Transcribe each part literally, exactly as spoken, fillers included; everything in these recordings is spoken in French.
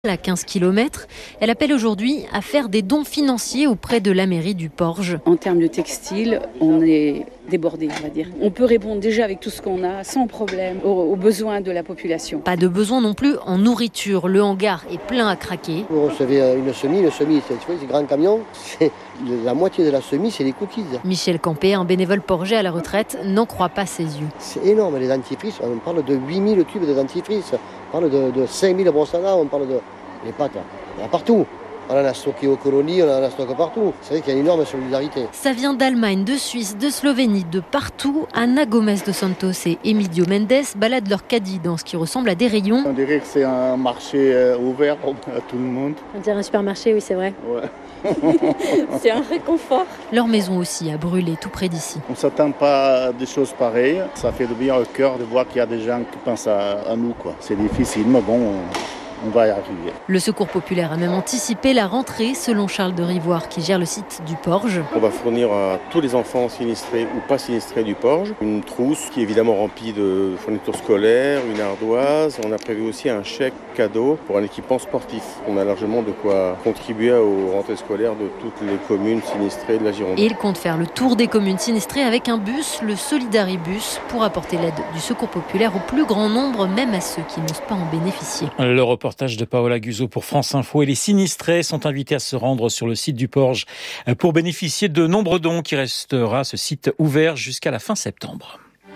à quinze kilomètres. Elle appelle aujourd'hui à faire des dons financiers auprès de la mairie du Porge. En termes de textile, on est débordé, on va dire. On peut répondre déjà avec tout ce qu'on a, sans problème, aux, aux besoins de la population. Pas de besoin non plus en nourriture. Le hangar est plein à craquer. Vous recevez une semis, le semis, c'est, tu vois, ces grands camions, c'est la moitié de la semis, c'est les cookies. Michel Campé, un bénévole porgais à la retraite, n'en croit pas ses yeux. C'est énorme, les dentifrices, on parle de huit mille tubes de dentifrice, on parle de, de cinq mille brosses à dents, on parle de... les pâtes, il y en a partout. On en a stocké aux colonies, on en a stocké partout. C'est vrai qu'il y a une énorme solidarité. Ça vient d'Allemagne, de Suisse, de Slovénie, de partout. Ana Gomes dos Santos et Emilio Mendes baladent leur caddie dans ce qui ressemble à des rayons. On dirait que c'est un marché ouvert à tout le monde. On dirait un supermarché, oui, c'est vrai. Ouais. C'est un réconfort. Leur maison aussi a brûlé tout près d'ici. On ne s'attend pas à des choses pareilles. Ça fait du bien au cœur de voir qu'il y a des gens qui pensent à, à nous, quoi. C'est difficile, mais bon... On... On va y arriver. Le Secours populaire a même anticipé la rentrée, selon Charles de Rivoire, qui gère le site du Porge. On va fournir à tous les enfants sinistrés ou pas sinistrés du Porge une trousse qui est évidemment remplie de fournitures scolaires, une ardoise. On a prévu aussi un chèque cadeau pour un équipement sportif. On a largement de quoi contribuer aux rentrées scolaires de toutes les communes sinistrées de la Gironde. Et il compte faire le tour des communes sinistrées avec un bus, le Solidaribus, pour apporter l'aide du Secours populaire au plus grand nombre, même à ceux qui n'osent pas en bénéficier. Le reportage de Paola Guzzo pour France Info et les sinistrés sont invités à se rendre sur le site du Porge pour bénéficier de nombreux dons qui restera ce site ouvert jusqu'à la fin septembre.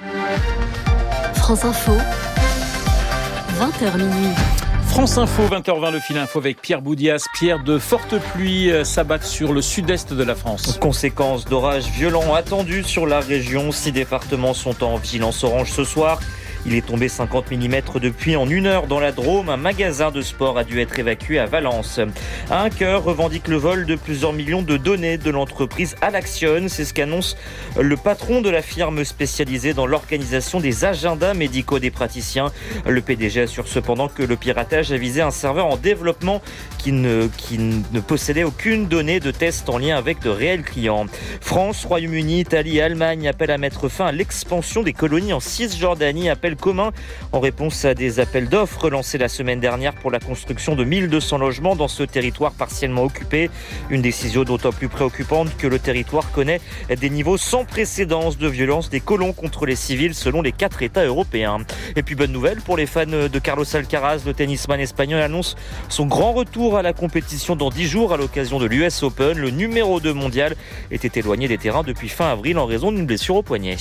France Info, vingt heures minuit. France Info, vingt heures vingt, le fil info avec Pierre Boudias. Pierre, de fortes pluies s'abattent sur le sud-est de la France. Conséquence d'orages violents attendus sur la région. Six départements sont en vigilance orange ce soir. Il est tombé cinquante millimètres de pluie en une heure dans la Drôme. Un magasin de sport a dû être évacué à Valence. Un hacker revendique le vol de plusieurs millions de données de l'entreprise Alaxion. C'est ce qu'annonce le patron de la firme spécialisée dans l'organisation des agendas médicaux des praticiens. Le P D G assure cependant que le piratage a visé un serveur en développement qui ne, qui ne possédait aucune donnée de test en lien avec de réels clients. France, Royaume-Uni, Italie et Allemagne appellent à mettre fin à l'expansion des colonies en Cisjordanie. Appel commun en réponse à des appels d'offres lancés la semaine dernière pour la construction de mille deux cents logements dans ce territoire partiellement occupé. Une décision d'autant plus préoccupante que le territoire connaît des niveaux sans précédent de violence des colons contre les civils selon les quatre États européens. Et puis bonne nouvelle pour les fans de Carlos Alcaraz, le tennisman espagnol annonce son grand retour à la compétition dans dix jours à l'occasion de l'U S Open. Le numéro deux mondial était éloigné des terrains depuis fin avril en raison d'une blessure au poignet.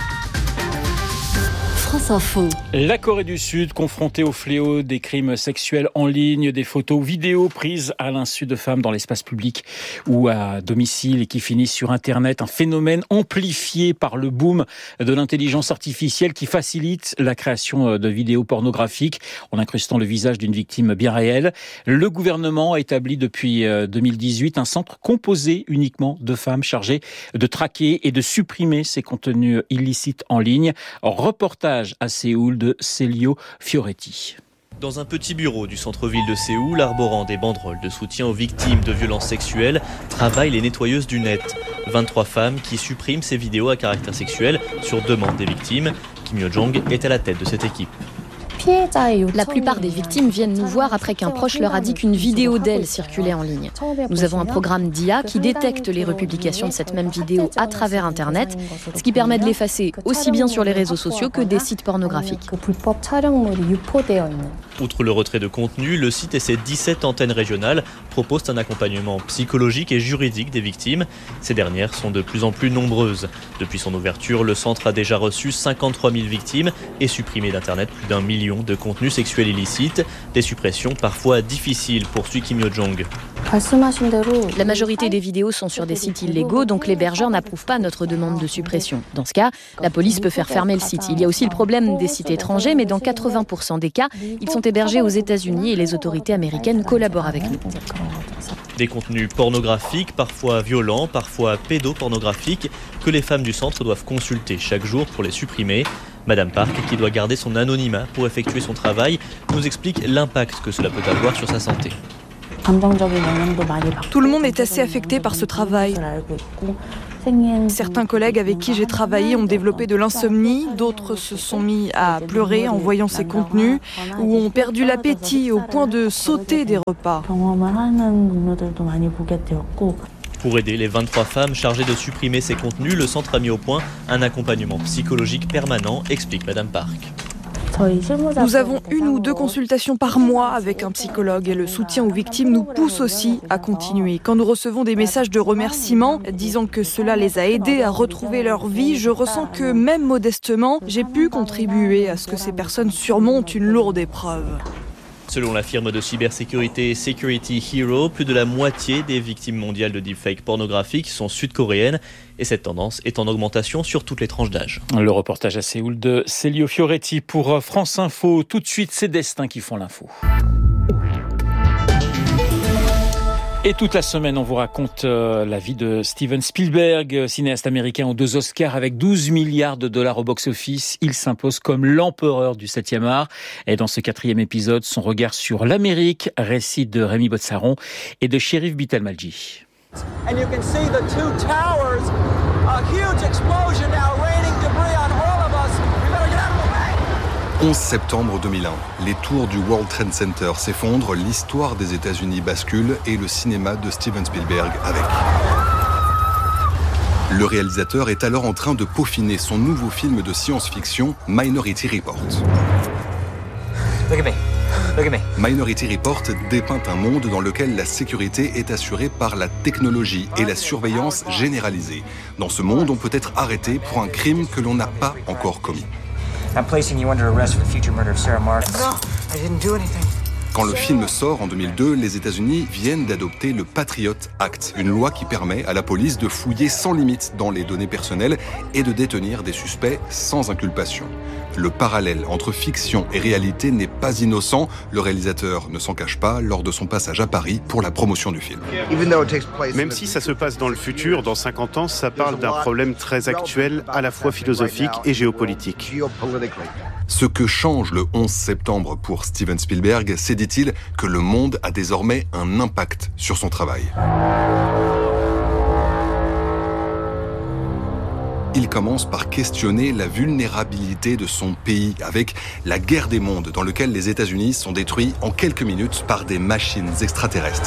Info. La Corée du Sud, confrontée au fléau des crimes sexuels en ligne, des photos vidéos prises à l'insu de femmes dans l'espace public ou à domicile et qui finissent sur Internet. Un phénomène amplifié par le boom de l'intelligence artificielle qui facilite la création de vidéos pornographiques en incrustant le visage d'une victime bien réelle. Le gouvernement a établi depuis deux mille dix-huit un centre composé uniquement de femmes chargées de traquer et de supprimer ces contenus illicites en ligne. Reportage à Séoul de Celio Fioretti. Dans un petit bureau du centre-ville de Séoul, arborant des banderoles de soutien aux victimes de violences sexuelles, travaillent les nettoyeuses du net. vingt-trois femmes qui suppriment ces vidéos à caractère sexuel sur demande des victimes. Kim Yo-jong est à la tête de cette équipe. La plupart des victimes viennent nous voir après qu'un proche leur a dit qu'une vidéo d'elle circulait en ligne. Nous avons un programme d'I A qui détecte les republications de cette même vidéo à travers Internet, ce qui permet de l'effacer aussi bien sur les réseaux sociaux que des sites pornographiques. Outre le retrait de contenu, le site et ses dix-sept antennes régionales proposent un accompagnement psychologique et juridique des victimes. Ces dernières sont de plus en plus nombreuses. Depuis son ouverture, le centre a déjà reçu cinquante-trois mille victimes et supprimé d'Internet plus d'un million de contenus sexuels illicites. Des suppressions parfois difficiles, poursuit Kim Yo-jong. La majorité des vidéos sont sur des sites illégaux, donc l'hébergeur n'approuve pas notre demande de suppression. Dans ce cas, la police peut faire fermer le site. Il y a aussi le problème des sites étrangers, mais dans quatre-vingts pour cent des cas, ils sont hébergés aux États-Unis et les autorités américaines collaborent avec nous. Des contenus pornographiques, parfois violents, parfois pédopornographiques, que les femmes du centre doivent consulter chaque jour pour les supprimer. Madame Park, qui doit garder son anonymat pour effectuer son travail, nous explique l'impact que cela peut avoir sur sa santé. Tout le monde est assez affecté par ce travail. Certains collègues avec qui j'ai travaillé ont développé de l'insomnie, d'autres se sont mis à pleurer en voyant ces contenus, ou ont perdu l'appétit au point de sauter des repas. Pour aider les vingt-trois femmes chargées de supprimer ces contenus, le centre a mis au point un accompagnement psychologique permanent, explique Madame Park. Nous avons une ou deux consultations par mois avec un psychologue et le soutien aux victimes nous pousse aussi à continuer. Quand nous recevons des messages de remerciement disant que cela les a aidés à retrouver leur vie, je ressens que même modestement, j'ai pu contribuer à ce que ces personnes surmontent une lourde épreuve. Selon la firme de cybersécurité Security Hero, plus de la moitié des victimes mondiales de deepfakes pornographiques sont sud-coréennes et cette tendance est en augmentation sur toutes les tranches d'âge. Le reportage à Séoul de Célio Fioretti pour France Info. Tout de suite, c'est Destin qui font l'info. Et toute la semaine, on vous raconte euh, la vie de Steven Spielberg, cinéaste américain aux deux Oscars avec douze milliards de dollars au box-office. Il s'impose comme l'empereur du septième art. Et dans ce quatrième épisode, son regard sur l'Amérique, récit de Rémi Botsaron et de Chérif Bitalmadji. And you can see the two towers, a huge explosion now raining debris on all of us. We better get out of the way. onze septembre deux mille un, les tours du World Trade Center s'effondrent, l'histoire des États-Unis bascule et le cinéma de Steven Spielberg avec. Le réalisateur est alors en train de peaufiner son nouveau film de science-fiction, Minority Report. Look at me. Look at me. Minority Report dépeint un monde dans lequel la sécurité est assurée par la technologie et la surveillance généralisée. Dans ce monde, on peut être arrêté pour un crime que l'on n'a pas encore commis. I'm placing you under arrest for the future murder of Sarah Martin. No, I didn't do anything. Quand le film sort en deux mille deux, les États-Unis viennent d'adopter le Patriot Act, une loi qui permet à la police de fouiller sans limite dans les données personnelles et de détenir des suspects sans inculpation. Le parallèle entre fiction et réalité n'est pas innocent. Le réalisateur ne s'en cache pas lors de son passage à Paris pour la promotion du film. Même si ça se passe dans le futur, dans cinquante ans, ça parle d'un problème très actuel, à la fois philosophique et géopolitique. Ce que change le onze septembre pour Steven Spielberg, c'est, dit-il, que le monde a désormais un impact sur son travail. Il commence par questionner la vulnérabilité de son pays avec la guerre des mondes dans laquelle les États-Unis sont détruits en quelques minutes par des machines extraterrestres.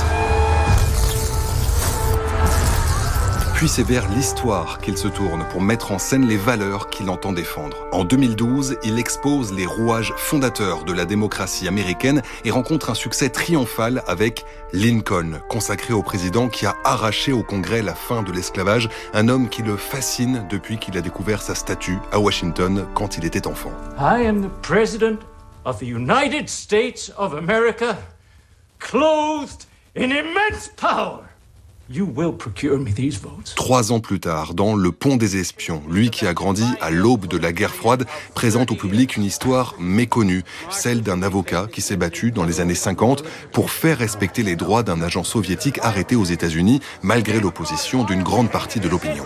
Puis c'est vers l'histoire qu'il se tourne pour mettre en scène les valeurs qu'il entend défendre. En deux mille douze, il expose les rouages fondateurs de la démocratie américaine et rencontre un succès triomphal avec Lincoln, consacré au président qui a arraché au Congrès la fin de l'esclavage, un homme qui le fascine depuis qu'il a découvert sa statue à Washington quand il était enfant. I am the President of the United States of America, clothed in immense power. You will procure me these votes. Trois ans plus tard, dans Le Pont des Espions, lui qui a grandi à l'aube de la guerre froide, présente au public une histoire méconnue, celle d'un avocat qui s'est battu dans les années cinquante pour faire respecter les droits d'un agent soviétique arrêté aux États-Unis, malgré l'opposition d'une grande partie de l'opinion.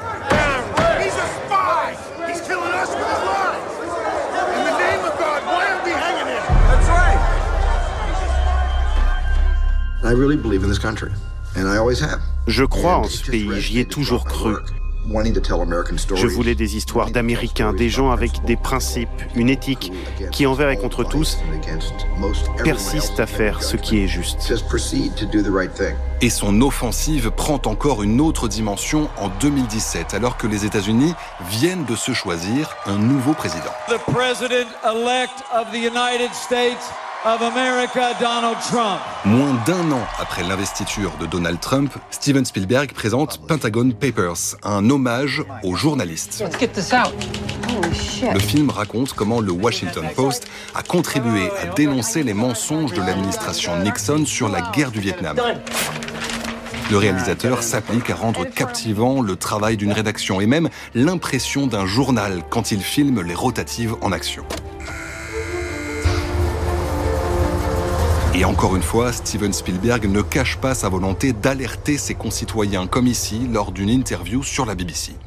I really believe in this country, and I always have. Je crois en ce pays, j'y ai toujours cru. Je voulais des histoires d'Américains, des gens avec des principes, une éthique, qui envers et contre tous persistent à faire ce qui est juste. Et son offensive prend encore une autre dimension en deux mille dix-sept, alors que les États-Unis viennent de se choisir un nouveau président. The president-elect of the United States of America, Donald Trump. Moins d'un an après l'investiture de Donald Trump, Steven Spielberg présente Pentagon Papers, un hommage aux journalistes. Let's get this out. Holy shit. Le film raconte comment le Washington Post a contribué à dénoncer les mensonges de l'administration Nixon sur la guerre du Vietnam. Le réalisateur s'applique à rendre captivant le travail d'une rédaction et même l'impression d'un journal quand il filme les rotatives en action. Et encore une fois, Steven Spielberg ne cache pas sa volonté d'alerter ses concitoyens, comme ici, lors d'une interview sur la B B C.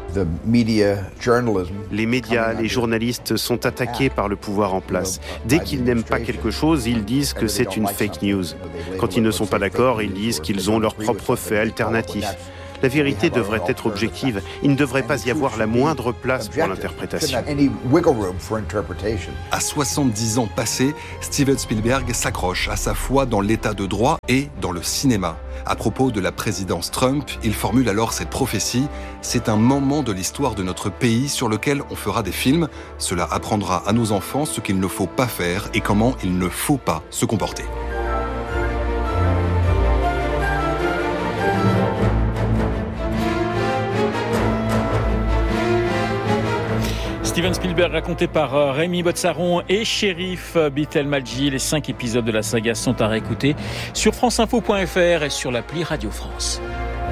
Les médias, les journalistes sont attaqués par le pouvoir en place. Dès qu'ils n'aiment pas quelque chose, ils disent que c'est une fake news. Quand ils ne sont pas d'accord, ils disent qu'ils ont leurs propres faits alternatifs. La vérité devrait être objective. Il ne devrait pas y avoir la moindre place pour l'interprétation. À soixante-dix ans passés, Steven Spielberg s'accroche à sa foi dans l'état de droit et dans le cinéma. À propos de la présidence Trump, il formule alors cette prophétie « C'est un moment de l'histoire de notre pays sur lequel on fera des films. Cela apprendra à nos enfants ce qu'il ne faut pas faire et comment il ne faut pas se comporter. » Steven Spielberg raconté par Rémi Botsaron et Chérif Bitelmadji. Les cinq épisodes de la saga sont à réécouter sur franceinfo point f r et sur l'appli Radio France.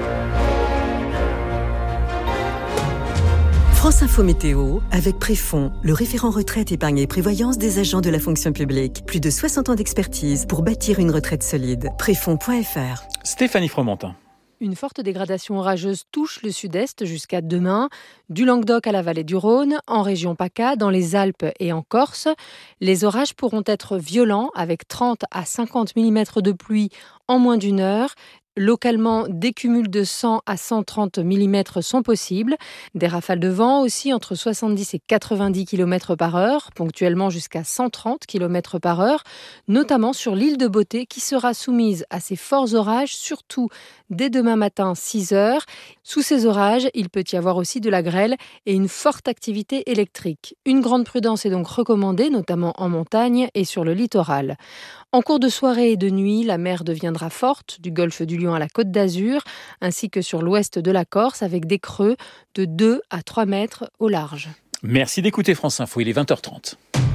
France Info Météo avec Préfond, le référent retraite, épargne et prévoyance des agents de la fonction publique. Plus de soixante ans d'expertise pour bâtir une retraite solide. Préfond point f r. Stéphanie Fromentin. Une forte dégradation orageuse touche le sud-est jusqu'à demain, du Languedoc à la vallée du Rhône, en région PACA, dans les Alpes et en Corse. Les orages pourront être violents avec trente à cinquante millimètres de pluie en moins d'une heure. Localement, des cumuls de cent à cent trente millimètres sont possibles. Des rafales de vent aussi entre soixante-dix et quatre-vingt-dix kilomètres par heure, ponctuellement jusqu'à cent trente kilomètres par heure, notamment sur l'île de Beauté qui sera soumise à ces forts orages, surtout dès demain matin six heures. Sous ces orages, il peut y avoir aussi de la grêle et une forte activité électrique. Une grande prudence est donc recommandée, notamment en montagne et sur le littoral. En cours de soirée et de nuit, la mer deviendra forte, du golfe du Lion à la Côte d'Azur, ainsi que sur l'ouest de la Corse, avec des creux de deux à trois mètres au large. Merci d'écouter France Info, il est vingt heures trente.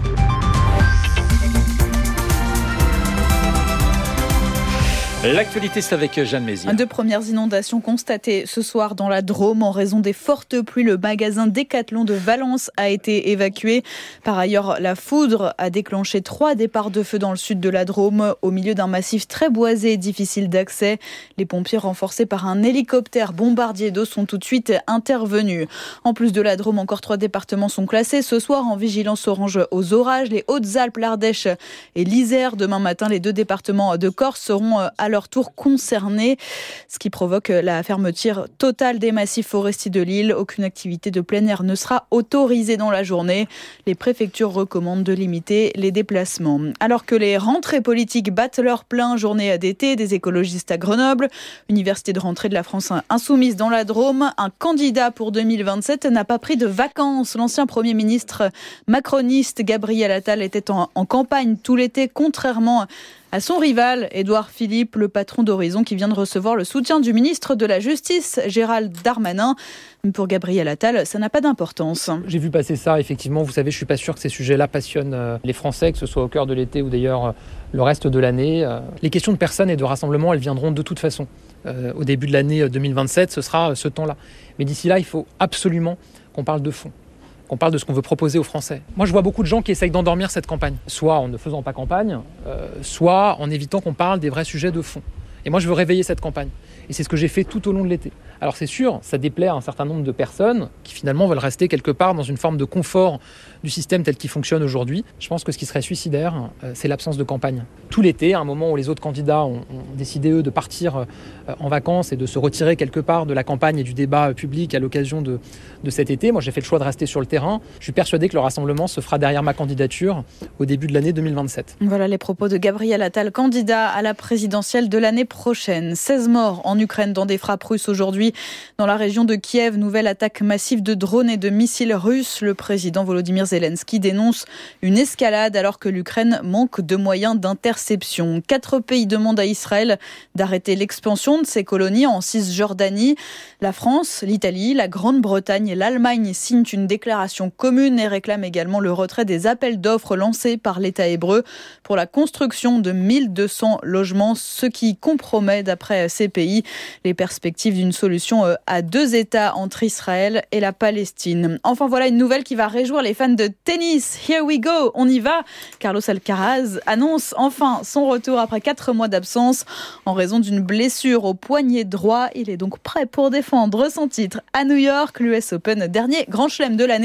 L'actualité, c'est avec Jeanne Mézières. Deux premières inondations constatées ce soir dans la Drôme en raison des fortes pluies. Le magasin Décathlon de Valence a été évacué. Par ailleurs, la foudre a déclenché trois départs de feu dans le sud de la Drôme, au milieu d'un massif très boisé et difficile d'accès. Les pompiers, renforcés par un hélicoptère bombardier d'eau, sont tout de suite intervenus. En plus de la Drôme, encore trois départements sont classés ce soir en vigilance orange aux orages. Les Hautes-Alpes, l'Ardèche et l'Isère. Demain matin, les deux départements de Corse seront à leur tour concernés, ce qui provoque la fermeture totale des massifs forestiers de l'île. Aucune activité de plein air ne sera autorisée dans la journée. Les préfectures recommandent de limiter les déplacements. Alors que les rentrées politiques battent leur plein, journée d'été des écologistes à Grenoble, université de rentrée de la France insoumise dans la Drôme, un candidat pour deux mille vingt-sept n'a pas pris de vacances. L'ancien Premier ministre macroniste Gabriel Attal était en, en campagne tout l'été, contrairement à son rival, Édouard Philippe, le patron d'Horizon, qui vient de recevoir le soutien du ministre de la Justice, Gérald Darmanin. Pour Gabriel Attal, ça n'a pas d'importance. J'ai vu passer ça, effectivement. Vous savez, je ne suis pas sûr que ces sujets-là passionnent les Français, que ce soit au cœur de l'été ou d'ailleurs le reste de l'année. Les questions de personnes et de rassemblement, elles viendront de toute façon. Euh, au début de l'année deux mille vingt-sept, ce sera ce temps-là. Mais d'ici là, il faut absolument qu'on parle de fond. On parle de ce qu'on veut proposer aux Français. Moi, je vois beaucoup de gens qui essayent d'endormir cette campagne, soit en ne faisant pas campagne, euh, soit en évitant qu'on parle des vrais sujets de fond. Et moi, je veux réveiller cette campagne. Et c'est ce que j'ai fait tout au long de l'été. Alors c'est sûr, ça déplaît à un certain nombre de personnes qui finalement veulent rester quelque part dans une forme de confort du système tel qu'il fonctionne aujourd'hui. Je pense que ce qui serait suicidaire, euh, c'est l'absence de campagne. Tout l'été, à un moment où les autres candidats ont, ont décidé, eux, de partir euh, en vacances et de se retirer quelque part de la campagne et du débat public à l'occasion de, de cet été, moi j'ai fait le choix de rester sur le terrain. Je suis persuadé que le rassemblement se fera derrière ma candidature au début de l'année deux mille vingt-sept. Voilà les propos de Gabriel Attal, candidat à la présidentielle de l'année prochaine. seize morts en Ukraine dans des frappes russes aujourd'hui. Dans la région de Kiev, nouvelle attaque massive de drones et de missiles russes. Le président Volodymyr Zelensky dénonce une escalade alors que l'Ukraine manque de moyens d'interception. Quatre pays demandent à Israël d'arrêter l'expansion de ses colonies en Cisjordanie. La France, l'Italie, la Grande-Bretagne et l'Allemagne signent une déclaration commune et réclament également le retrait des appels d'offres lancés par l'État hébreu pour la construction de mille deux cents logements, ce qui compromet, d'après ces pays, les perspectives d'une solution à deux États entre Israël et la Palestine. Enfin, voilà une nouvelle qui va réjouir les fans de tennis. Here we go, on y va. Carlos Alcaraz annonce enfin son retour après quatre mois d'absence en raison d'une blessure au poignet droit. Il est donc prêt pour défendre son titre à New York, l'U S Open, dernier grand chelem de l'année.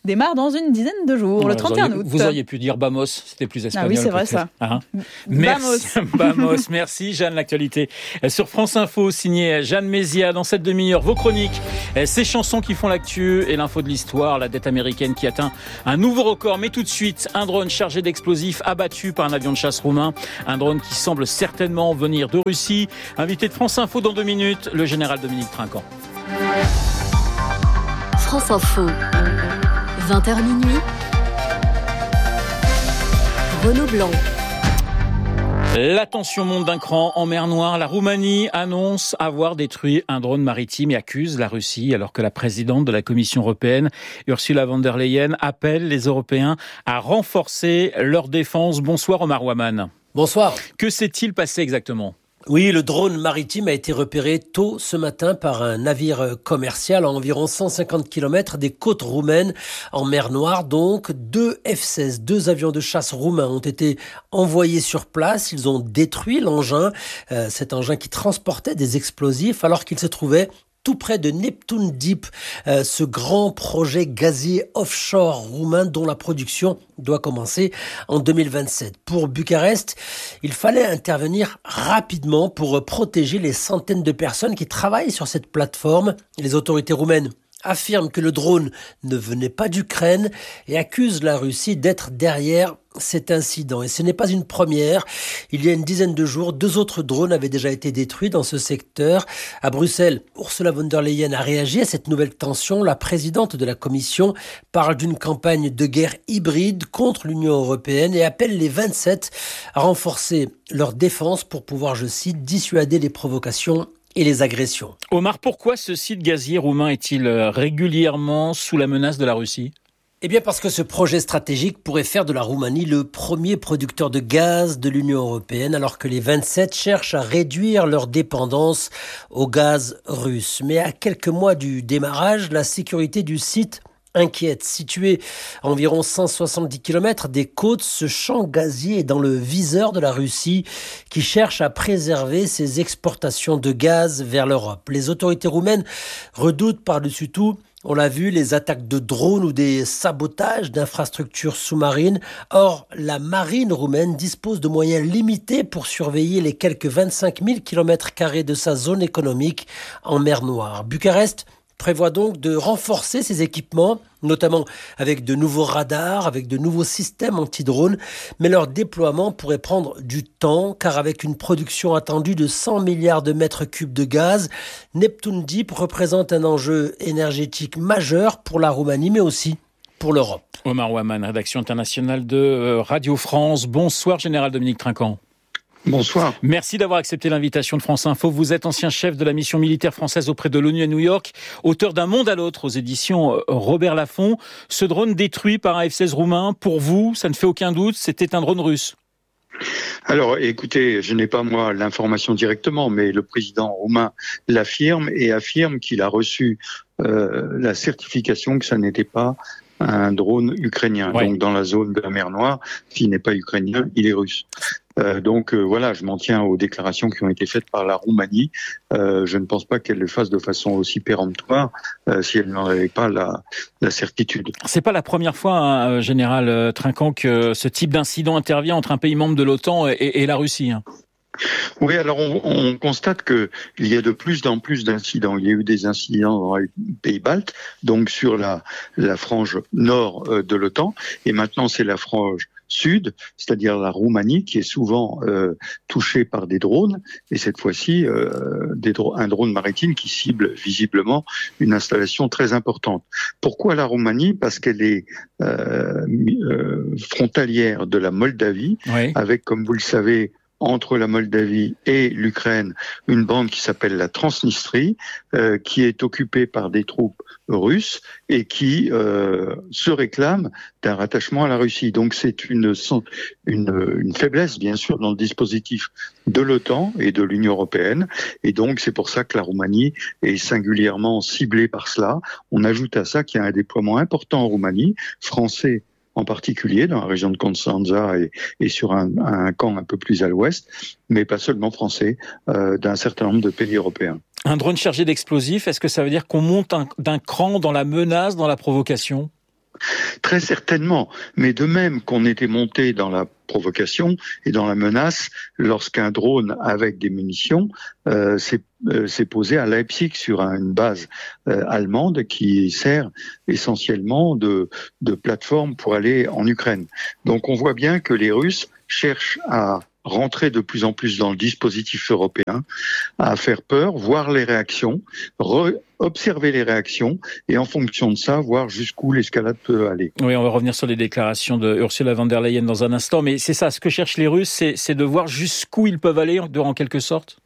démarre dans une dizaine de jours, ouais, le trente et un août. Vous auriez pu dire Bamos, c'était plus espagnol. Ah oui, c'est vrai ça. Hein merci, Bamos, merci Jeanne. L'actualité sur France Info, signé Jeanne Mézia. Dans cette demi-heure, vos chroniques, ces chansons qui font l'actu et l'info de l'histoire, la dette américaine qui atteint un nouveau record. Mais tout de suite, un drone chargé d'explosifs abattu par un avion de chasse roumain. Un drone qui semble certainement venir de Russie. Invité de France Info dans deux minutes, le général Dominique Trinquant. France Info, vingt heures minuit, Renaud Blanc. La tension monte d'un cran en mer Noire. La Roumanie annonce avoir détruit un drone maritime et accuse la Russie, alors que la présidente de la Commission européenne, Ursula von der Leyen, appelle les Européens à renforcer leur défense. Bonsoir Omar Ouaman. Bonsoir. Que s'est-il passé exactement ? Oui, le drone maritime a été repéré tôt ce matin par un navire commercial à environ cent cinquante kilomètres des côtes roumaines, en mer Noire. Donc, deux F seize, deux avions de chasse roumains ont été envoyés sur place. Ils ont détruit l'engin, euh, cet engin qui transportait des explosifs alors qu'il se trouvait tout près de Neptun Deep, euh, ce grand projet gazier offshore roumain dont la production doit commencer en deux mille vingt-sept. Pour Bucarest, il fallait intervenir rapidement pour protéger les centaines de personnes qui travaillent sur cette plateforme. Les autorités roumaines affirment que le drone ne venait pas d'Ukraine et accusent la Russie d'être derrière cet incident. Et ce n'est pas une première. Il y a une dizaine de jours, deux autres drones avaient déjà été détruits dans ce secteur. À Bruxelles, Ursula von der Leyen a réagi à cette nouvelle tension. La présidente de la Commission parle d'une campagne de guerre hybride contre l'Union européenne et appelle les vingt-sept à renforcer leur défense pour pouvoir, je cite, dissuader les provocations et les agressions. Omar, pourquoi ce site gazier roumain est-il régulièrement sous la menace de la Russie ? Eh bien parce que ce projet stratégique pourrait faire de la Roumanie le premier producteur de gaz de l'Union européenne, alors que les vingt-sept cherchent à réduire leur dépendance au gaz russe. Mais à quelques mois du démarrage, la sécurité du site inquiète. Situé à environ cent soixante-dix kilomètres des côtes, ce champ gazier est dans le viseur de la Russie qui cherche à préserver ses exportations de gaz vers l'Europe. Les autorités roumaines redoutent par-dessus tout, on l'a vu, les attaques de drones ou des sabotages d'infrastructures sous-marines. Or, la marine roumaine dispose de moyens limités pour surveiller les quelques vingt-cinq mille kilomètres carrés de sa zone économique en mer Noire. Bucarest prévoit donc de renforcer ses équipements, notamment avec de nouveaux radars, avec de nouveaux systèmes anti-drones. Mais leur déploiement pourrait prendre du temps, car avec une production attendue de cent milliards de mètres cubes de gaz, Neptun Deep représente un enjeu énergétique majeur pour la Roumanie, mais aussi pour l'Europe. Omar Ouaman, rédaction internationale de Radio France. Bonsoir, général Dominique Trinquant. Bonsoir. Merci d'avoir accepté l'invitation de France Info. Vous êtes ancien chef de la mission militaire française auprès de l'ONU à New York, auteur d'Un monde à l'autre aux éditions Robert Laffont. Ce drone détruit par un F seize roumain, pour vous, ça ne fait aucun doute, c'était un drone russe. Alors, écoutez, je n'ai pas moi l'information directement, mais le président roumain l'affirme et affirme qu'il a reçu euh, la certification que ça n'était pas un drone ukrainien. Ouais. Donc, dans la zone de la mer Noire, s'il n'est pas ukrainien, il est russe. Euh, donc euh, voilà, je m'en tiens aux déclarations qui ont été faites par la Roumanie. Euh, je ne pense pas qu'elle le fasse de façon aussi péremptoire euh, si elle n'en avait pas la, la certitude. C'est pas la première fois, hein, général Trinquant, que ce type d'incident intervient entre un pays membre de l'OTAN et, et la Russie. Hein. Oui, alors on, on constate que il y a de plus en plus d'incidents. Il y a eu des incidents dans les pays baltes, donc sur la, la frange nord de l'OTAN, et maintenant c'est la frange sud, c'est-à-dire la Roumanie, qui est souvent euh, touchée par des drones, et cette fois-ci euh, des dro- un drone maritime qui cible visiblement une installation très importante. Pourquoi la Roumanie ? Parce qu'elle est euh, euh, frontalière de la Moldavie, oui. Avec, comme vous le savez, entre la Moldavie et l'Ukraine, une bande qui s'appelle la Transnistrie, euh, qui est occupée par des troupes russes et qui euh, se réclame d'un rattachement à la Russie. Donc c'est une, une, une faiblesse, bien sûr, dans le dispositif de l'OTAN et de l'Union européenne. Et donc c'est pour ça que la Roumanie est singulièrement ciblée par cela. On ajoute à ça qu'il y a un déploiement important en Roumanie, français en particulier dans la région de Constanța et, et sur un, un camp un peu plus à l'ouest, mais pas seulement français, euh, d'un certain nombre de pays européens. Un drone chargé d'explosifs, est-ce que ça veut dire qu'on monte un, d'un cran dans la menace, dans la provocation ? Très certainement, mais de même qu'on était monté dans la provocation et dans la menace lorsqu'un drone avec des munitions euh, s'est, euh, s'est posé à Leipzig sur une base euh, allemande qui sert essentiellement de, de plateforme pour aller en Ukraine. Donc on voit bien que les Russes cherchent à rentrer de plus en plus dans le dispositif européen, à faire peur, voir les réactions, re- observer les réactions et en fonction de ça, voir jusqu'où l'escalade peut aller. Oui, on va revenir sur les déclarations de Ursula von der Leyen dans un instant, mais c'est ça, ce que cherchent les Russes, c'est, c'est de voir jusqu'où ils peuvent aller, en quelque sorte.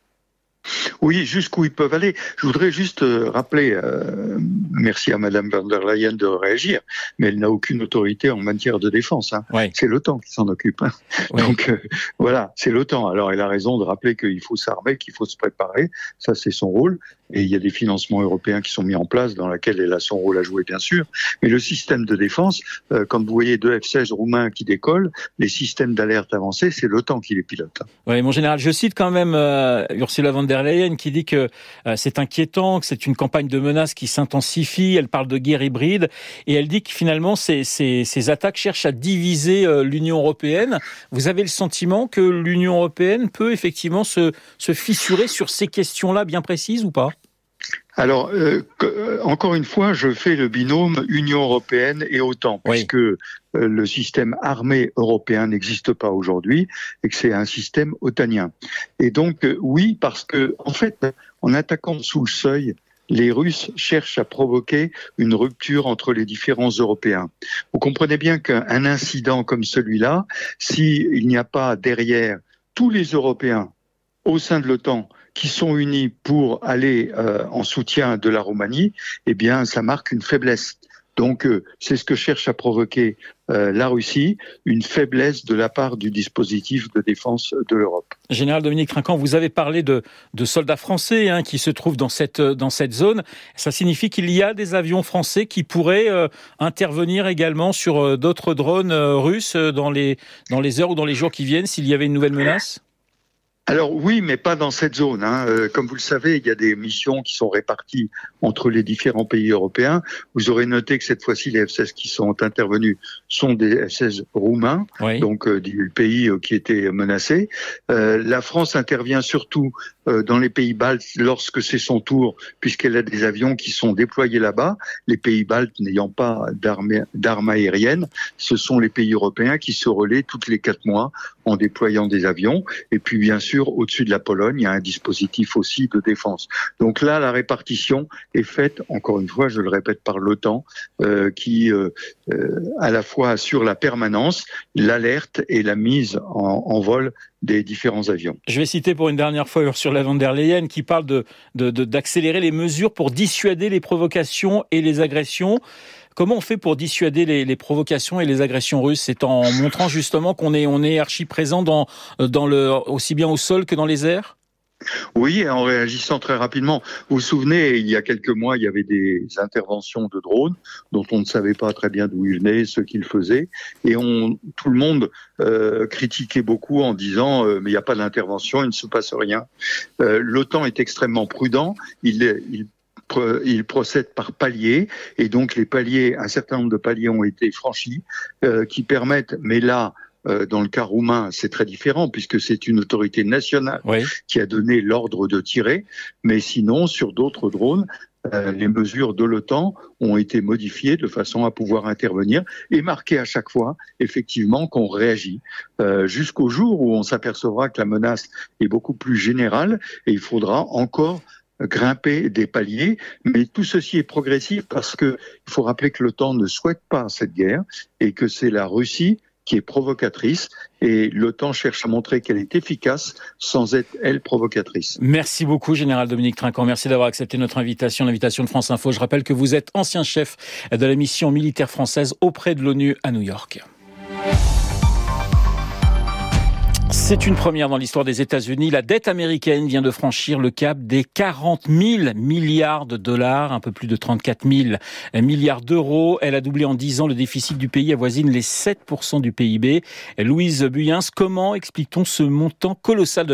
Oui, jusqu'où ils peuvent aller. Je voudrais juste euh, rappeler, euh, merci à Madame von der Leyen de réagir, mais elle n'a aucune autorité en matière de défense. Hein. Oui. C'est l'OTAN qui s'en occupe. Hein. Oui. Donc euh, voilà, c'est l'OTAN. Alors elle a raison de rappeler qu'il faut s'armer, qu'il faut se préparer. Ça, c'est son rôle. Et il y a des financements européens qui sont mis en place dans lesquels elle a son rôle à jouer, bien sûr. Mais le système de défense, euh, quand vous voyez deux F seize roumains qui décollent, les systèmes d'alerte avancés, c'est l'OTAN qui les pilote. Oui, mon général, je cite quand même euh, Ursula von der Leyen qui dit que euh, c'est inquiétant, que c'est une campagne de menaces qui s'intensifie. Elle parle de guerre hybride et elle dit que finalement ces, ces, ces attaques cherchent à diviser euh, l'Union européenne. Vous avez le sentiment que l'Union européenne peut effectivement se, se fissurer sur ces questions-là bien précises ou pas ? Alors, euh, encore une fois, je fais le binôme Union européenne et OTAN, oui. puisque euh, le système armé européen n'existe pas aujourd'hui et que c'est un système otanien. Et donc, euh, oui, parce que, en fait, en attaquant sous le seuil, les Russes cherchent à provoquer une rupture entre les différents Européens. Vous comprenez bien qu'un incident comme celui-là, s'il n'y a pas derrière tous les Européens au sein de l'OTAN qui sont unis pour aller euh, en soutien de la Roumanie, eh bien, ça marque une faiblesse. Donc, euh, c'est ce que cherche à provoquer euh, la Russie, une faiblesse de la part du dispositif de défense de l'Europe. Général Dominique Trinquant, vous avez parlé de, de soldats français hein, qui se trouvent dans cette, dans cette zone. Ça signifie qu'il y a des avions français qui pourraient euh, intervenir également sur euh, d'autres drones euh, russes dans les, dans les heures ou dans les jours qui viennent s'il y avait une nouvelle menace ? Alors oui, mais pas dans cette zone. Hein. Euh, comme vous le savez, il y a des missions qui sont réparties entre les différents pays européens. Vous aurez noté que cette fois-ci, les F seize qui sont intervenus sont des F seize roumains, oui. donc euh, du pays euh, qui était menacé. Euh, la France intervient surtout euh, dans les pays baltes lorsque c'est son tour, puisqu'elle a des avions qui sont déployés là-bas. Les pays baltes n'ayant pas d'armes, d'armes aériennes, ce sont les pays européens qui se relaient toutes les quatre mois en déployant des avions. Et puis bien sûr, au-dessus de la Pologne, il y a un dispositif aussi de défense. Donc là, la répartition est faite, encore une fois, je le répète, par l'OTAN, euh, qui euh, euh, à la fois assure la permanence, l'alerte et la mise en, en vol des différents avions. Je vais citer pour une dernière fois Ursula von der Leyen qui parle de, de, de, d'accélérer les mesures pour dissuader les provocations et les agressions. Comment on fait pour dissuader les, les provocations et les agressions russes ? C'est en montrant justement qu'on est, on est archi présent dans, dans le, aussi bien au sol que dans les airs ? Oui, et en réagissant très rapidement. Vous vous souvenez, il y a quelques mois, il y avait des interventions de drones dont on ne savait pas très bien d'où ils venaient, ce qu'ils faisaient, et on, tout le monde euh, critiquait beaucoup en disant euh, mais il n'y a pas d'intervention, il ne se passe rien. Euh, L'OTAN est extrêmement prudent, il, il il procède par paliers, et donc les paliers, un certain nombre de paliers ont été franchis, euh, qui permettent, mais là, euh, dans le cas roumain, c'est très différent, puisque c'est une autorité nationale oui. qui a donné l'ordre de tirer, mais sinon, sur d'autres drones, euh, les mesures de l'OTAN ont été modifiées de façon à pouvoir intervenir et marquer à chaque fois, effectivement, qu'on réagit, euh, jusqu'au jour où on s'apercevra que la menace est beaucoup plus générale, et il faudra encore grimper des paliers, mais tout ceci est progressif parce que il faut rappeler que l'OTAN ne souhaite pas cette guerre et que c'est la Russie qui est provocatrice, et l'OTAN cherche à montrer qu'elle est efficace sans être, elle, provocatrice. Merci beaucoup, Général Dominique Trinquant. Merci d'avoir accepté notre invitation, l'invitation de France Info. Je rappelle que vous êtes ancien chef de la mission militaire française auprès de l'ONU à New York. C'est une première dans l'histoire des États-Unis. La dette américaine vient de franchir le cap des quarante mille milliards de dollars, un peu plus de trente-quatre mille milliards d'euros. Elle a doublé en dix ans. Le déficit du pays avoisine les sept pour cent du P I B. Louise Buyens, comment explique-t-on ce montant colossal de la dette ?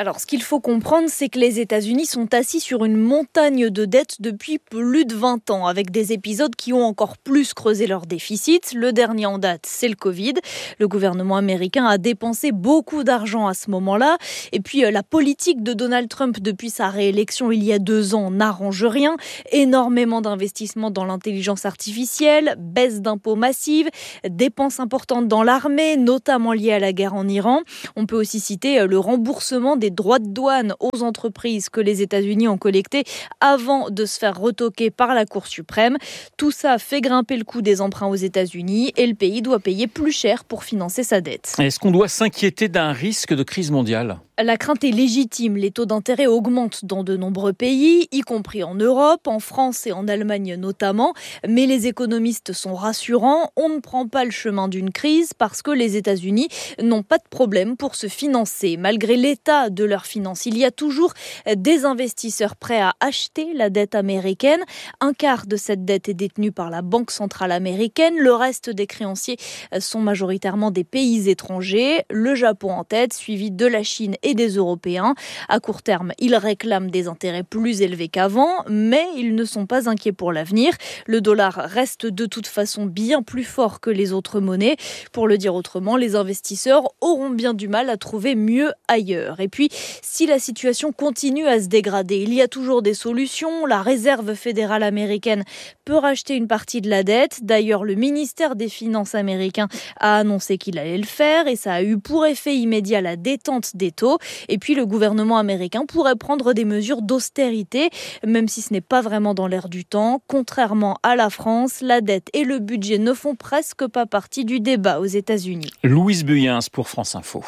Alors, ce qu'il faut comprendre, c'est que les États-Unis sont assis sur une montagne de dettes depuis plus de vingt ans, avec des épisodes qui ont encore plus creusé leur déficit. Le dernier en date, c'est le Covid. Le gouvernement américain a dépensé beaucoup d'argent à ce moment-là. Et puis, la politique de Donald Trump depuis sa réélection il y a deux ans n'arrange rien. Énormément d'investissements dans l'intelligence artificielle, baisse d'impôts massive, dépenses importantes dans l'armée, notamment liées à la guerre en Iran. On peut aussi citer le remboursement des droits de douane aux entreprises que les États-Unis ont collectés avant de se faire retoquer par la Cour suprême. Tout ça fait grimper le coût des emprunts aux États-Unis et le pays doit payer plus cher pour financer sa dette. Est-ce qu'on doit s'inquiéter d'un risque de crise mondiale ? La crainte est légitime. Les taux d'intérêt augmentent dans de nombreux pays, y compris en Europe, en France et en Allemagne notamment. Mais les économistes sont rassurants. On ne prend pas le chemin d'une crise parce que les États-Unis n'ont pas de problème pour se financer. Malgré l'état de leurs finances, il y a toujours des investisseurs prêts à acheter la dette américaine. Un quart de cette dette est détenue par la Banque centrale américaine. Le reste des créanciers sont majoritairement des pays étrangers. Le Japon en tête, suivi de la Chine et des Européens. À court terme, ils réclament des intérêts plus élevés qu'avant, mais ils ne sont pas inquiets pour l'avenir. Le dollar reste de toute façon bien plus fort que les autres monnaies. Pour le dire autrement, les investisseurs auront bien du mal à trouver mieux ailleurs. Et puis, si la situation continue à se dégrader, il y a toujours des solutions. La Réserve fédérale américaine peut racheter une partie de la dette. D'ailleurs, le ministère des Finances américain a annoncé qu'il allait le faire et ça a eu pour effet immédiat la détente des taux. Et puis le gouvernement américain pourrait prendre des mesures d'austérité, même si ce n'est pas vraiment dans l'air du temps. Contrairement à la France, la dette et le budget ne font presque pas partie du débat aux États-Unis. Louise Buyens pour France Info.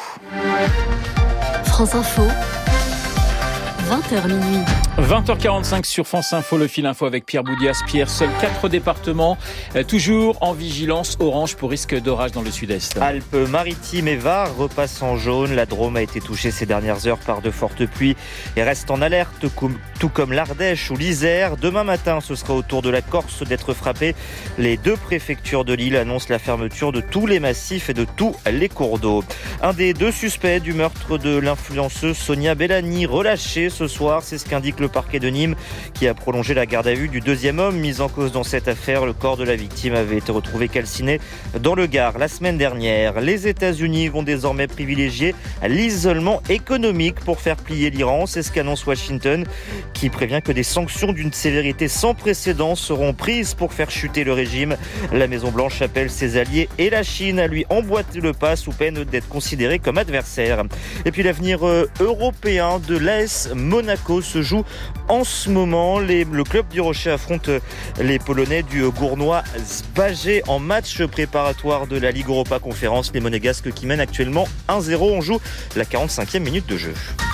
France Info. vingt heures minuit. vingt heures quarante-cinq sur France Info, le fil info avec Pierre Boudias. Pierre, seuls quatre départements, euh, toujours en vigilance orange pour risque d'orage dans le sud-est. Alpes-Maritimes et Var repassent en jaune. La Drôme a été touchée ces dernières heures par de fortes pluies et reste en alerte, tout comme l'Ardèche ou l'Isère. Demain matin, ce sera au tour de la Corse d'être frappée. Les deux préfectures de l'île annoncent la fermeture de tous les massifs et de tous les cours d'eau. Un des deux suspects du meurtre de l'influenceuse Sonia Bellani relâché ce soir, c'est ce qu'indique le parquet de Nîmes qui a prolongé la garde à vue du deuxième homme mis en cause dans cette affaire. Le corps de la victime avait été retrouvé calciné dans le Gard la semaine dernière. Les États-Unis vont désormais privilégier l'isolement économique pour faire plier l'Iran. C'est ce qu'annonce Washington qui prévient que des sanctions d'une sévérité sans précédent seront prises pour faire chuter le régime. La Maison-Blanche appelle ses alliés et la Chine à lui emboîter le pas sous peine d'être considéré comme adversaire. Et puis l'avenir euh, européen de l'A S Monaco se joue en ce moment. Les, le club du Rocher affronte les Polonais du Gournois Zbajé en match préparatoire de la Ligue Europa Conférence. Les Monégasques qui mènent actuellement un zéro. On joue la quarante-cinquième minute de jeu.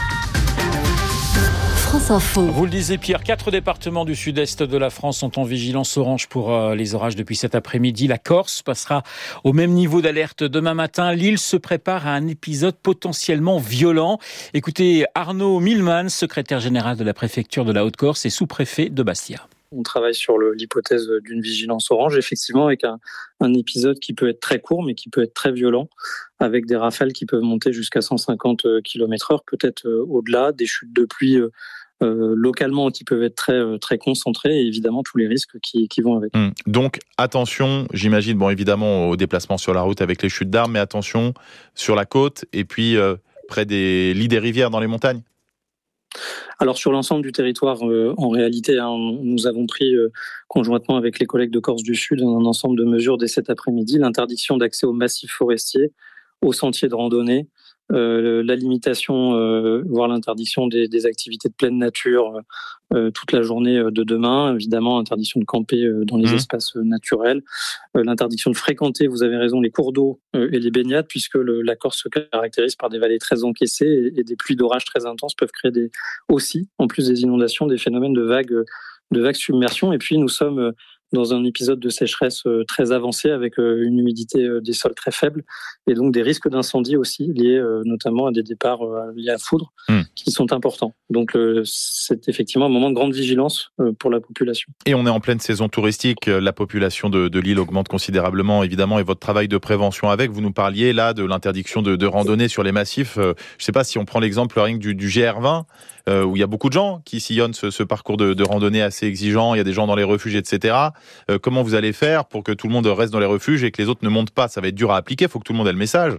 France Info. Vous le disiez Pierre, quatre départements du sud-est de la France sont en vigilance orange pour euh, les orages depuis cet après-midi. La Corse passera au même niveau d'alerte demain matin. L'île se prépare à un épisode potentiellement violent. Écoutez Arnaud Milman, secrétaire général de la préfecture de la Haute-Corse et sous-préfet de Bastia. On travaille sur le, l'hypothèse d'une vigilance orange, effectivement, avec un, un épisode qui peut être très court, mais qui peut être très violent, avec des rafales qui peuvent monter jusqu'à cent cinquante kilomètres heure, peut-être euh, au-delà, des chutes de pluie euh, euh, localement qui peuvent être très, euh, très concentrées, et évidemment tous les risques qui, qui vont avec. Mmh. Donc, attention, j'imagine, bon, évidemment, aux déplacements sur la route avec les chutes d'arbres, mais attention sur la côte, et puis euh, près des lits des rivières dans les montagnes. Alors sur l'ensemble du territoire, euh, en réalité, hein, nous avons pris euh, conjointement avec les collègues de Corse du Sud un ensemble de mesures dès cet après-midi. L'interdiction d'accès aux massifs forestiers, aux sentiers de randonnée, euh, la limitation, euh, voire l'interdiction des, des activités de pleine nature euh, toute la journée de demain. Évidemment, interdiction de camper euh, dans les mmh. espaces naturels. Euh, l'interdiction de fréquenter, vous avez raison, les cours d'eau euh, et les baignades, puisque le, la Corse se caractérise par des vallées très encaissées et, et des pluies d'orage très intenses peuvent créer des, aussi, en plus des inondations, des phénomènes de vagues, de vagues submersion. Et puis, nous sommes dans un épisode de sécheresse euh, très avancé avec euh, une humidité euh, des sols très faible et donc des risques d'incendie aussi liés euh, notamment à des départs euh, liés à la foudre mmh. qui sont importants. Donc euh, c'est effectivement un moment de grande vigilance euh, pour la population. Et on est en pleine saison touristique, la population de, de l'île augmente considérablement évidemment et votre travail de prévention avec, vous nous parliez là de l'interdiction de, de randonnée sur les massifs. Euh, je ne sais pas si on prend l'exemple rien que du, du G R vingt euh, où il y a beaucoup de gens qui sillonnent ce, ce parcours de, de randonnée assez exigeant, il y a des gens dans les refuges, et cetera. Euh, comment vous allez faire pour que tout le monde reste dans les refuges et que les autres ne montent pas? Ça va être dur à appliquer, il faut que tout le monde ait le message.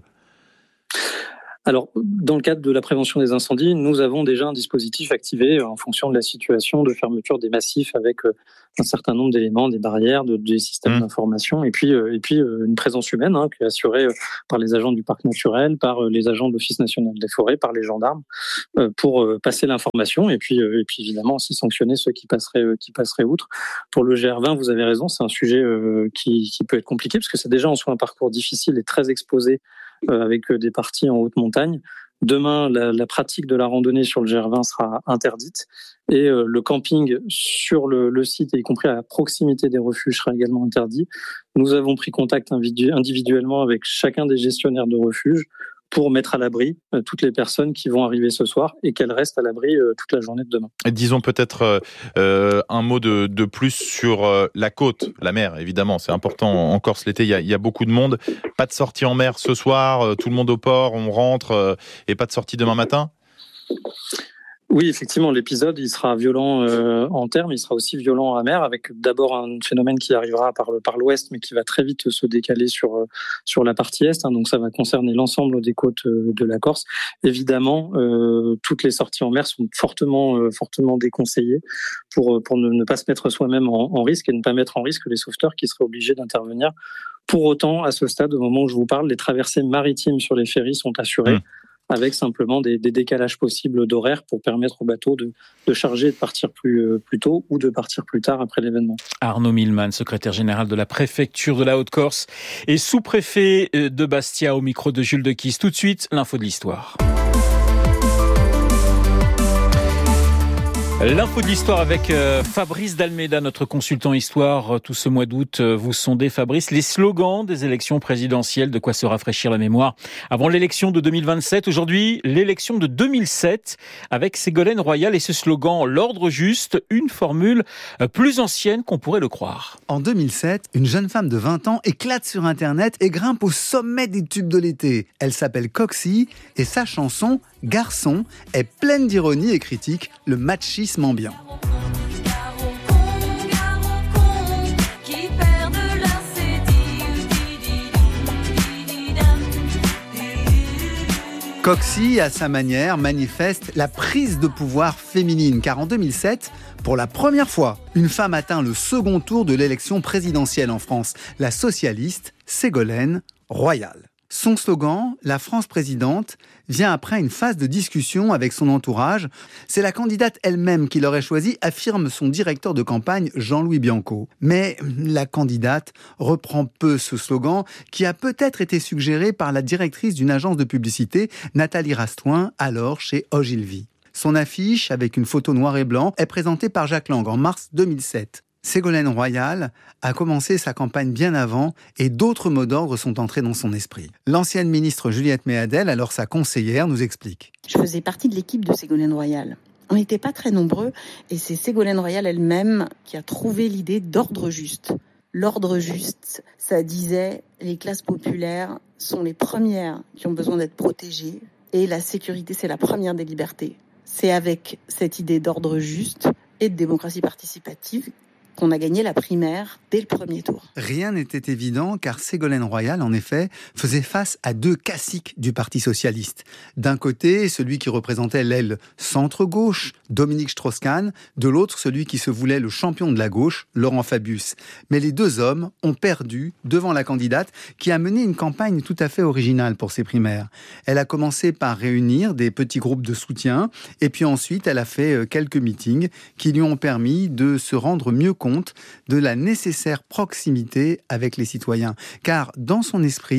Alors, dans le cadre de la prévention des incendies, nous avons déjà un dispositif activé en fonction de la situation de fermeture des massifs avec un certain nombre d'éléments, des barrières, de, des systèmes mmh. d'information et puis, et puis une présence humaine hein, qui est assurée par les agents du parc naturel, par les agents de l'Office national des forêts, par les gendarmes pour passer l'information et puis, et puis évidemment aussi sanctionner ceux qui passeraient, qui passeraient outre. Pour le G R vingt, vous avez raison, c'est un sujet qui, qui peut être compliqué parce que c'est déjà en soi un parcours difficile et très exposé avec des parties en haute montagne. Demain, la, la pratique de la randonnée sur le G R vingt sera interdite et euh, le camping sur le, le site, y compris à la proximité des refuges, sera également interdit. Nous avons pris contact individuellement avec chacun des gestionnaires de refuges pour mettre à l'abri euh, toutes les personnes qui vont arriver ce soir et qu'elles restent à l'abri euh, toute la journée de demain. Et disons peut-être euh, un mot de, de plus sur euh, la côte, la mer, évidemment, c'est important. En Corse, l'été, il y a, il y a beaucoup de monde. Pas de sortie en mer ce soir, euh, tout le monde au port, on rentre euh, et pas de sortie demain matin ? Oui, effectivement, l'épisode il sera violent euh, en terme, il sera aussi violent à mer, avec d'abord un phénomène qui arrivera par, le, par l'ouest, mais qui va très vite se décaler sur, euh, sur la partie est. Hein, donc ça va concerner l'ensemble des côtes euh, de la Corse. Évidemment, euh, toutes les sorties en mer sont fortement, euh, fortement déconseillées pour, pour ne, ne pas se mettre soi-même en, en risque et ne pas mettre en risque les sauveteurs qui seraient obligés d'intervenir. Pour autant, à ce stade, au moment où je vous parle, les traversées maritimes sur les ferries sont assurées. Mmh. avec simplement des, des décalages possibles d'horaire pour permettre aux bateaux de, de charger et de partir plus, plus tôt ou de partir plus tard après l'événement. Arnaud Milman, secrétaire général de la préfecture de la Haute-Corse et sous-préfet de Bastia au micro de Jules Dequisse. Tout de suite, l'info de l'histoire. L'info de l'histoire avec Fabrice Dalméda, notre consultant histoire. Tout ce mois d'août, vous sondez, Fabrice, les slogans des élections présidentielles, de quoi se rafraîchir la mémoire avant l'élection de deux mille vingt-sept. Aujourd'hui, l'élection de deux mille sept avec Ségolène Royal et ce slogan « L'ordre juste », une formule plus ancienne qu'on pourrait le croire. En deux mille sept, une jeune femme de vingt ans éclate sur Internet et grimpe au sommet des tubes de l'été. Elle s'appelle Coxie et sa chanson « Garçon » est pleine d'ironie et critique le machisme ambiant. Coxie, à sa manière, manifeste la prise de pouvoir féminine, car en deux mille sept, pour la première fois, une femme atteint le second tour de l'élection présidentielle en France, la socialiste Ségolène Royal. Son slogan, « La France présidente », vient après une phase de discussion avec son entourage. C'est la candidate elle-même qui l'aurait choisi, affirme son directeur de campagne Jean-Louis Bianco. Mais la candidate reprend peu ce slogan qui a peut-être été suggéré par la directrice d'une agence de publicité, Nathalie Rastoin, alors chez Ogilvy. Son affiche, avec une photo noir et blanc, est présentée par Jacques Lang en mars deux mille sept. Ségolène Royal a commencé sa campagne bien avant et d'autres mots d'ordre sont entrés dans son esprit. L'ancienne ministre Juliette Méadel, alors sa conseillère, nous explique. Je faisais partie de l'équipe de Ségolène Royal. On n'était pas très nombreux et c'est Ségolène Royal elle-même qui a trouvé l'idée d'ordre juste. L'ordre juste, ça disait les classes populaires sont les premières qui ont besoin d'être protégées et la sécurité, c'est la première des libertés. C'est avec cette idée d'ordre juste et de démocratie participative qu'on a gagné la primaire dès le premier tour. Rien n'était évident car Ségolène Royal, en effet, faisait face à deux caciques du Parti socialiste. D'un côté, celui qui représentait l'aile centre-gauche, Dominique Strauss-Kahn, de l'autre, celui qui se voulait le champion de la gauche, Laurent Fabius. Mais les deux hommes ont perdu devant la candidate qui a mené une campagne tout à fait originale pour ses primaires. Elle a commencé par réunir des petits groupes de soutien et puis ensuite elle a fait quelques meetings qui lui ont permis de se rendre mieux compte de la nécessaire proximité avec les citoyens. Car dans son esprit,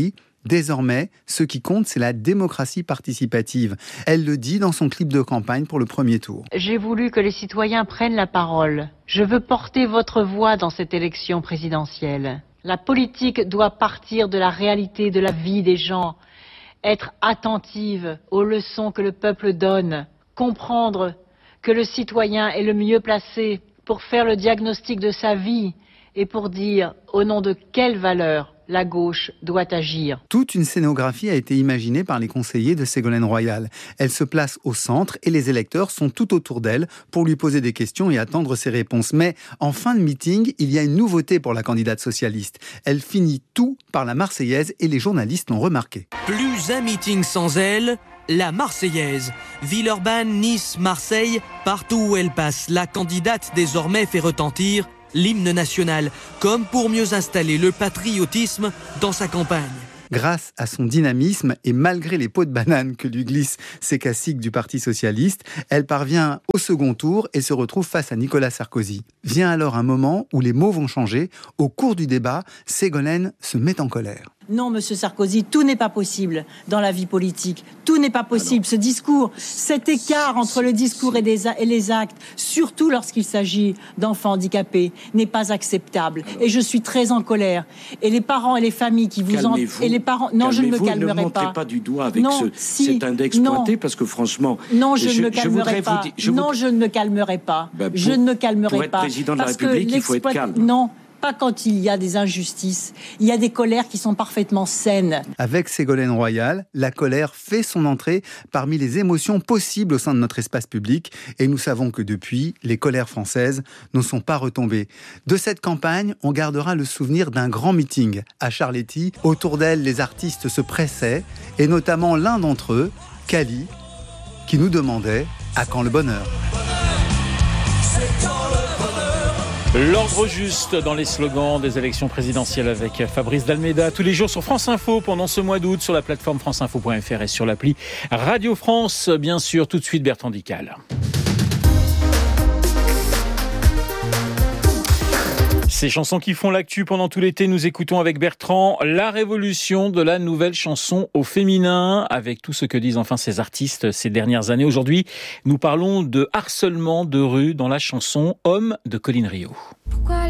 Désormais, ce qui compte, c'est la démocratie participative. Elle le dit dans son clip de campagne pour le premier tour. J'ai voulu que les citoyens prennent la parole. Je veux porter votre voix dans cette élection présidentielle. La politique doit partir de la réalité de la vie des gens, être attentive aux leçons que le peuple donne, comprendre que le citoyen est le mieux placé pour faire le diagnostic de sa vie et pour dire au nom de quelles valeurs la gauche doit agir. Toute une scénographie a été imaginée par les conseillers de Ségolène Royal. Elle se place au centre et les électeurs sont tout autour d'elle pour lui poser des questions et attendre ses réponses. Mais en fin de meeting, il y a une nouveauté pour la candidate socialiste. Elle finit tout par la Marseillaise et les journalistes l'ont remarqué. Plus un meeting sans elle, la Marseillaise. Villeurbanne, Nice, Marseille, partout où elle passe, la candidate désormais fait retentir l'hymne national, comme pour mieux installer le patriotisme dans sa campagne. Grâce à son dynamisme et malgré les pots de banane que lui glissent ses caciques du Parti socialiste, elle parvient au second tour et se retrouve face à Nicolas Sarkozy. Vient alors un moment où les mots vont changer. Au cours du débat, Ségolène se met en colère. Non, monsieur Sarkozy, tout n'est pas possible dans la vie politique. Tout n'est pas possible. Ce discours, cet écart entre le discours et, des, et les actes, surtout lorsqu'il s'agit d'enfants handicapés, n'est pas acceptable. Et je suis très en colère. Et les parents et les familles qui vous en... Et les parents... Non, je ne me calmerai pas. Ne montrez pas du doigt avec non, ce, si, cet index non. pointé, parce que franchement... Non, je, je ne me je calmerai pas. Vous, je non, vous... je ne me calmerai pas. Ben pour, je ne me calmerai pour être pas. Pour être président de la République, il faut être calme. Non. Pas quand il y a des injustices. Il y a des colères qui sont parfaitement saines. Avec Ségolène Royal, la colère fait son entrée parmi les émotions possibles au sein de notre espace public. Et nous savons que depuis, les colères françaises ne sont pas retombées. De cette campagne, on gardera le souvenir d'un grand meeting à Charletti. Autour d'elle, les artistes se pressaient, et notamment l'un d'entre eux, Kali, qui nous demandait « À quand le bonheur ?» L'ordre juste dans les slogans des élections présidentielles avec Fabrice Dalméda tous les jours sur France Info pendant ce mois d'août sur la plateforme france info point f r et sur l'appli Radio France. Bien sûr, tout de suite Bertrand Dical. Ces chansons qui font l'actu pendant tout l'été, nous écoutons avec Bertrand la révolution de la nouvelle chanson au féminin, avec tout ce que disent enfin ces artistes ces dernières années. Aujourd'hui, nous parlons de harcèlement de rue dans la chanson Homme de Colline Rio. Pourquoi